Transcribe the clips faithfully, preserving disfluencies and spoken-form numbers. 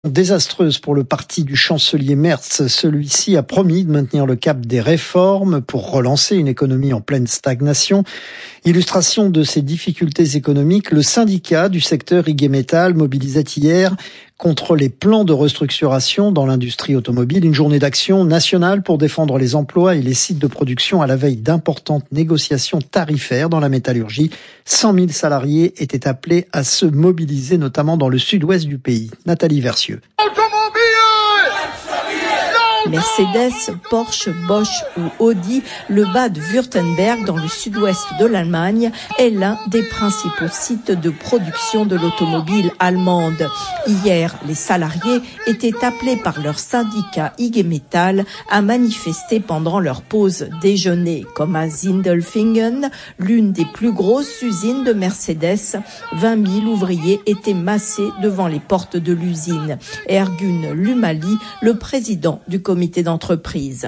Désastreuse pour le parti du chancelier Merz. Celui-ci a promis de maintenir le cap des réformes pour relancer une économie en pleine stagnation. Illustration de ces difficultés économiques, le syndicat du secteur I G Metall mobilisait hier contre les plans de restructuration dans l'industrie automobile. Une journée d'action nationale pour défendre les emplois et les sites de production à la veille d'importantes négociations tarifaires dans la métallurgie. cent mille salariés étaient appelés à se mobiliser, notamment dans le sud-ouest du pays. Nathalie Versieux. Mercedes, Porsche, Bosch ou Audi, le Bade-Württemberg dans le sud-ouest de l'Allemagne est l'un des principaux sites de production de l'automobile allemande. Hier, les salariés étaient appelés par leur syndicat I G Metall à manifester pendant leur pause déjeuner, comme à Sindelfingen, l'une des plus grosses usines de Mercedes. vingt mille ouvriers étaient massés devant les portes de l'usine. Ergun Lumali, le président du comité d'entreprise.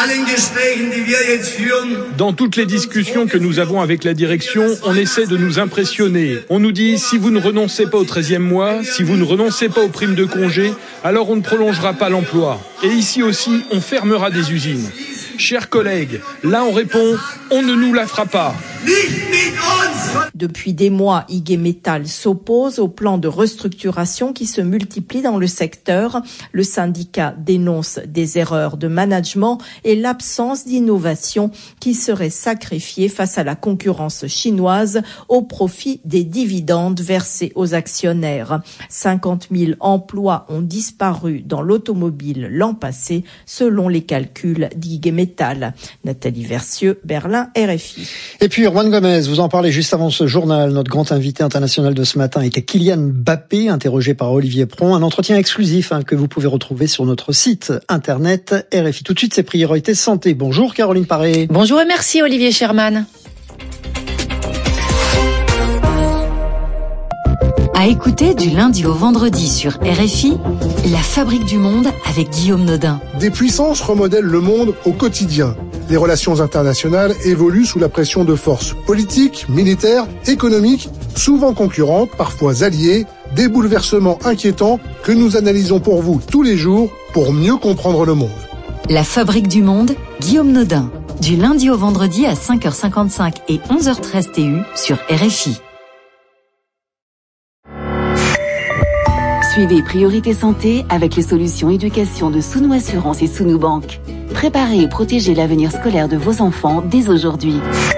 Dans toutes les discussions que nous avons avec la direction, on essaie de nous impressionner. On nous dit, si vous ne renoncez pas au treizième mois, si vous ne renoncez pas aux primes de congé, alors on ne prolongera pas l'emploi. Et ici aussi, on fermera des usines. Chers collègues, là on répond, on ne nous la fera pas. Depuis des mois, I G Metall s'oppose au plan de restructuration qui se multiplie dans le secteur. Le syndicat dénonce des erreurs de management et l'absence d'innovation qui serait sacrifiée face à la concurrence chinoise au profit des dividendes versés aux actionnaires. cinquante mille emplois ont disparu dans l'automobile l'an passé, selon les calculs d'I G Metall. Nathalie Versieux, Berlin, R F I. Et puis, Juan Gomez, vous en parlez juste avant ce journal. Notre grand invité international de ce matin était Kylian Mbappé, interrogé par Olivier Pron. Un entretien exclusif hein, que vous pouvez retrouver sur notre site internet R F I. Tout de suite, c'est priorités santé. Bonjour Caroline Paré. Bonjour et merci Olivier Sherman. À écouter du lundi au vendredi sur R F I, La Fabrique du Monde avec Guillaume Nodin. Des puissances remodèlent le monde au quotidien. Les relations internationales évoluent sous la pression de forces politiques, militaires, économiques, souvent concurrentes, parfois alliées, des bouleversements inquiétants que nous analysons pour vous tous les jours pour mieux comprendre le monde. La Fabrique du Monde, Guillaume Nodin. Du lundi au vendredi à cinq heures cinquante-cinq et onze heures treize T U sur R F I. Suivez Priorité Santé avec les solutions éducation de Sounou Assurance et Sounou Banque. Préparez et protégez l'avenir scolaire de vos enfants dès aujourd'hui.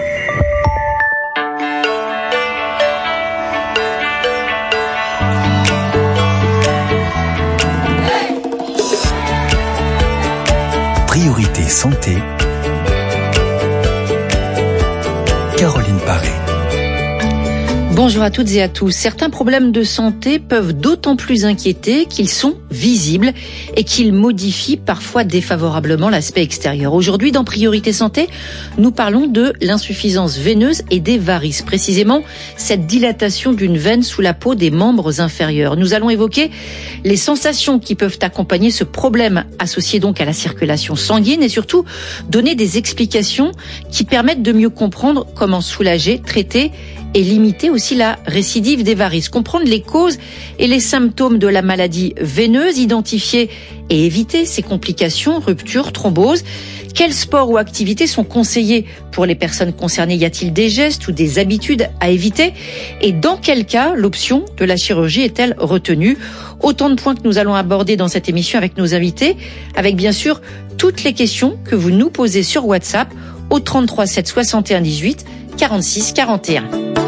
Priorité Santé. Caroline Paré. Bonjour à toutes et à tous. Certains problèmes de santé peuvent d'autant plus inquiéter qu'ils sont visibles et qu'ils modifient parfois défavorablement l'aspect extérieur. Aujourd'hui, dans Priorité Santé, nous parlons de l'insuffisance veineuse et des varices. Précisément, cette dilatation d'une veine sous la peau des membres inférieurs. Nous allons évoquer les sensations qui peuvent accompagner ce problème associé donc à la circulation sanguine et surtout donner des explications qui permettent de mieux comprendre comment soulager, traiter et limiter aussi la récidive des varices. Comprendre les causes et les symptômes de la maladie veineuse, identifier et éviter ces complications, ruptures, thromboses. Quels sports ou activités sont conseillés pour les personnes concernées? Y a-t-il des gestes ou des habitudes à éviter? Et dans quel cas l'option de la chirurgie est-elle retenue? Autant de points que nous allons aborder dans cette émission avec nos invités, avec bien sûr toutes les questions que vous nous posez sur WhatsApp au trente-trois sept soixante et un dix-huit quarante-six quarante et un.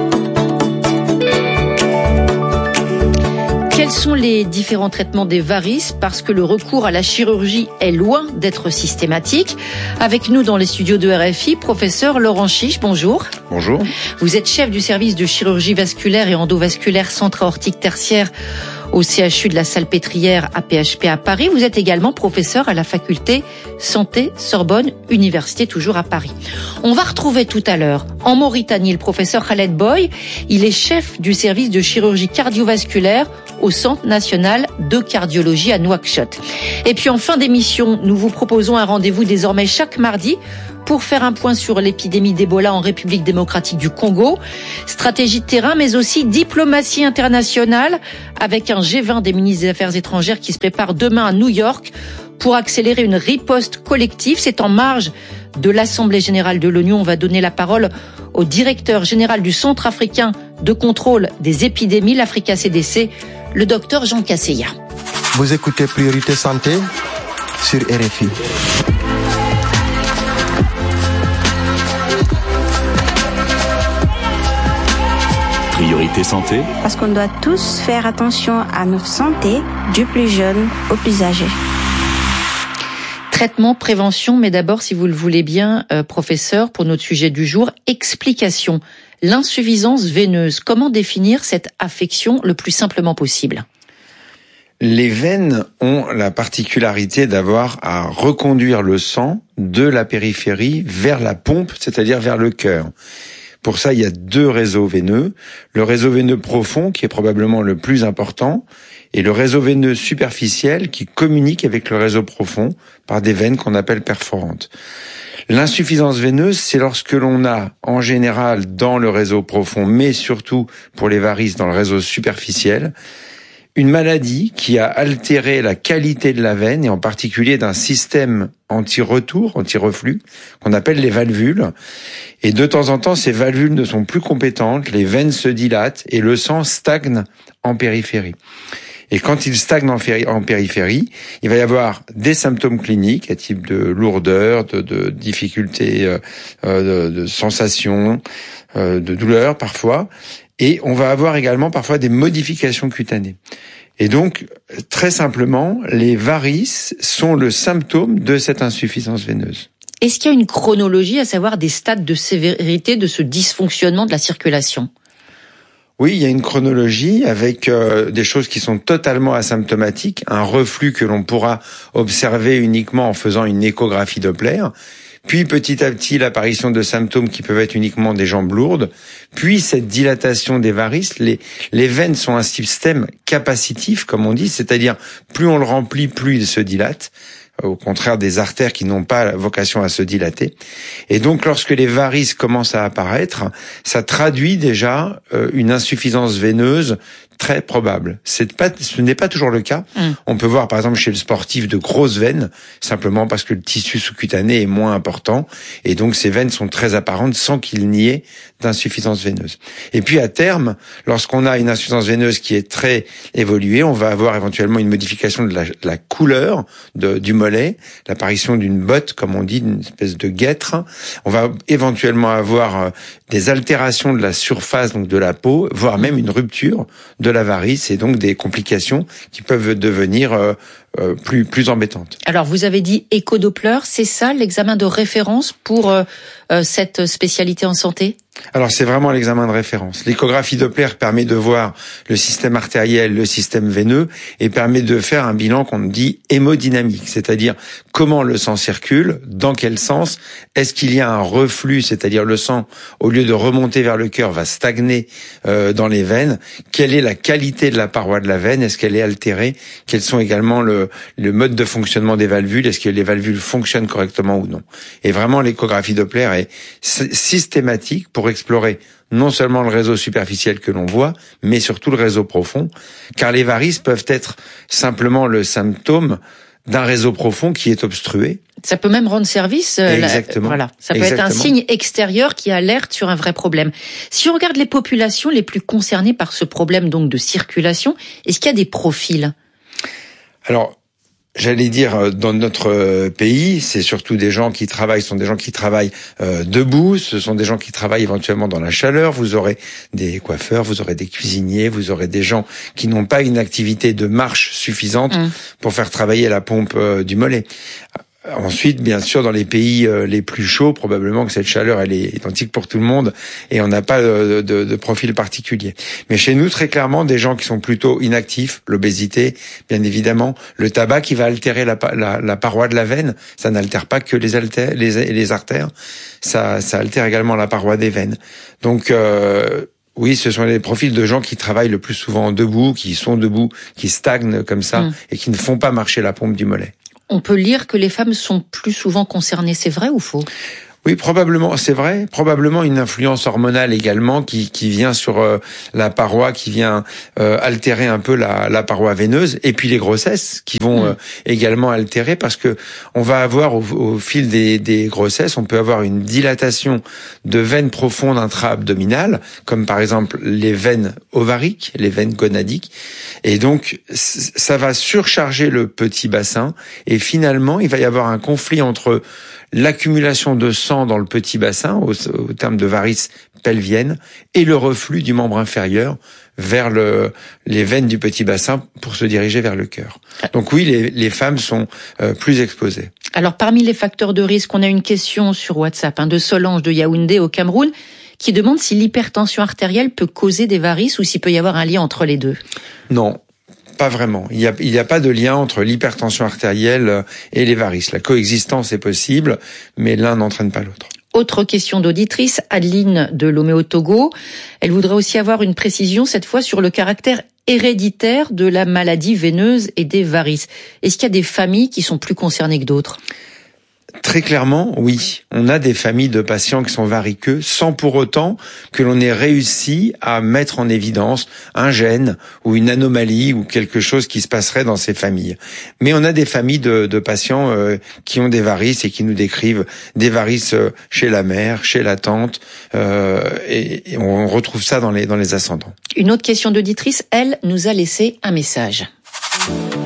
Quels sont les différents traitements des varices? Parce que le recours à la chirurgie est loin d'être systématique. Avec nous dans les studios de R F I, professeur Laurent Chiche, bonjour. Bonjour. Vous êtes chef du service de chirurgie vasculaire et endovasculaire centre aortique tertiaire au C H U de la Salpêtrière A P H P à Paris. Vous êtes également professeur à la faculté Santé Sorbonne Université, toujours à Paris. On va retrouver tout à l'heure en Mauritanie le professeur Khaled Boy. Il est chef du service de chirurgie cardiovasculaire au Centre national de cardiologie à Nouakchott. Et puis en fin d'émission, nous vous proposons un rendez-vous désormais chaque mardi pour faire un point sur l'épidémie d'Ebola en République démocratique du Congo, stratégie de terrain, mais aussi diplomatie internationale, avec un G vingt des ministres des Affaires étrangères qui se prépare demain à New York pour accélérer une riposte collective. C'est en marge de l'Assemblée générale de l'ONU. On va donner la parole au directeur général du Centre africain de contrôle des épidémies, l'Africa C D C, le docteur Jean Casseya. Vous écoutez Priorité Santé sur R F I. Priorité santé. Parce qu'on doit tous faire attention à notre santé, du plus jeune au plus âgé. Traitement, prévention, mais d'abord, si vous le voulez bien, euh, professeur, pour notre sujet du jour, explication. L'insuffisance veineuse, comment définir cette affection le plus simplement possible ? Les veines ont la particularité d'avoir à reconduire le sang de la périphérie vers la pompe, c'est-à-dire vers le cœur. Pour ça, il y a deux réseaux veineux. Le réseau veineux profond, qui est probablement le plus important, et le réseau veineux superficiel, qui communique avec le réseau profond par des veines qu'on appelle perforantes. L'insuffisance veineuse, c'est lorsque l'on a, en général, dans le réseau profond, mais surtout pour les varices dans le réseau superficiel, une maladie qui a altéré la qualité de la veine, et en particulier d'un système anti-retour, anti-reflux, qu'on appelle les valvules. Et de temps en temps, ces valvules ne sont plus compétentes, les veines se dilatent et le sang stagne en périphérie. Et quand il stagne en, féri- en périphérie, il va y avoir des symptômes cliniques, à type de lourdeur, de, de difficultés, euh, de, de sensations, euh, de douleurs parfois. Et on va avoir également parfois des modifications cutanées. Et donc, très simplement, les varices sont le symptôme de cette insuffisance veineuse. Est-ce qu'il y a une chronologie, à savoir des stades de sévérité de ce dysfonctionnement de la circulation ? Oui, il y a une chronologie avec euh, des choses qui sont totalement asymptomatiques, un reflux que l'on pourra observer uniquement en faisant une échographie Doppler. Puis petit à petit l'apparition de symptômes qui peuvent être uniquement des jambes lourdes, puis cette dilatation des varices. Les, les veines sont un système capacitif, comme on dit, c'est-à-dire plus on le remplit, plus il se dilate, au contraire des artères qui n'ont pas vocation à se dilater. Et donc lorsque les varices commencent à apparaître, ça traduit déjà euh, une insuffisance veineuse très probable. C'est pas, ce n'est pas toujours le cas. Mmh. On peut voir par exemple chez le sportif de grosses veines, simplement parce que le tissu sous-cutané est moins important, et donc ces veines sont très apparentes sans qu'il n'y ait d'insuffisance veineuse. Et puis à terme, lorsqu'on a une insuffisance veineuse qui est très évoluée, on va avoir éventuellement une modification de la, de la couleur de, du mollet, l'apparition d'une botte, comme on dit, d'une espèce de guêtre. On va éventuellement avoir des altérations de la surface, donc de la peau, voire même une rupture de la varice, et donc des complications qui peuvent devenir euh, euh, plus plus embêtantes. Alors vous avez dit écho-Doppler, c'est ça l'examen de référence pour euh, euh, cette spécialité en santé ? Alors c'est vraiment l'examen de référence. L'échographie Doppler permet de voir le système artériel, le système veineux, et permet de faire un bilan qu'on dit hémodynamique, c'est-à-dire comment le sang circule, dans quel sens, est-ce qu'il y a un reflux, c'est-à-dire le sang, au lieu de remonter vers le cœur, va stagner euh, dans les veines, quelle est la qualité de la paroi de la veine, est-ce qu'elle est altérée, quels sont également le, le mode de fonctionnement des valvules, est-ce que les valvules fonctionnent correctement ou non. Et vraiment l'échographie Doppler est systématique pour explorer non seulement le réseau superficiel que l'on voit, mais surtout le réseau profond, car les varices peuvent être simplement le symptôme d'un réseau profond qui est obstrué. Ça peut même rendre service. Exactement. La, voilà. Ça peut Exactement. être un signe extérieur qui alerte sur un vrai problème. Si on regarde les populations les plus concernées par ce problème donc de circulation, est-ce qu'il y a des profils ? Alors, j'allais dire, dans notre pays, c'est surtout des gens qui travaillent, ce sont des gens qui travaillent euh, debout, ce sont des gens qui travaillent éventuellement dans la chaleur, vous aurez des coiffeurs, vous aurez des cuisiniers, vous aurez des gens qui n'ont pas une activité de marche suffisante mmh. pour faire travailler la pompe euh, du mollet. Ensuite, bien sûr, dans les pays les plus chauds, probablement que cette chaleur, elle est identique pour tout le monde et on n'a pas de, de, de profil particulier. Mais chez nous, très clairement, des gens qui sont plutôt inactifs, l'obésité, bien évidemment, le tabac qui va altérer la, la, la paroi de la veine, ça n'altère pas que les, altères, les, les artères, ça, ça altère également la paroi des veines. Donc, euh, Oui, ce sont les profils de gens qui travaillent le plus souvent debout, qui sont debout, qui stagnent comme ça mmh. et qui ne font pas marcher la pompe du mollet. On peut lire que les femmes sont plus souvent concernées, c'est vrai ou faux ? Oui, probablement, c'est vrai. Probablement une influence hormonale également qui qui vient sur euh, la paroi, qui vient euh, altérer un peu la, la paroi veineuse, et puis les grossesses qui vont euh, également altérer, parce que on va avoir au, au fil des, des grossesses, on peut avoir une dilatation de veines profondes intra-abdominales, comme par exemple les veines ovariques, les veines gonadiques, et donc ça va surcharger le petit bassin, et finalement il va y avoir un conflit entre l'accumulation de sang dans le petit bassin, au, au terme de varices pelviennes, et le reflux du membre inférieur vers le, les veines du petit bassin pour se diriger vers le cœur. Donc oui, les, les femmes sont euh, plus exposées. Alors parmi les facteurs de risque, on a une question sur WhatsApp hein, de Solange de Yaoundé au Cameroun qui demande si l'hypertension artérielle peut causer des varices ou s'il peut y avoir un lien entre les deux. Non. Pas vraiment. Il n'y a, il y a pas de lien entre l'hypertension artérielle et les varices. La coexistence est possible, mais l'un n'entraîne pas l'autre. Autre question d'auditrice, Adeline de Lomé au Togo. Elle voudrait aussi avoir une précision, cette fois, sur le caractère héréditaire de la maladie veineuse et des varices. Est-ce qu'il y a des familles qui sont plus concernées que d'autres ? Très clairement, oui. On a des familles de patients qui sont variqueux sans pour autant que l'on ait réussi à mettre en évidence un gène ou une anomalie ou quelque chose qui se passerait dans ces familles. Mais on a des familles de, de patients euh, qui ont des varices et qui nous décrivent des varices chez la mère, chez la tante, euh, et, et on retrouve ça dans les, dans les ascendants. Une autre question d'auditrice, elle nous a laissé un message.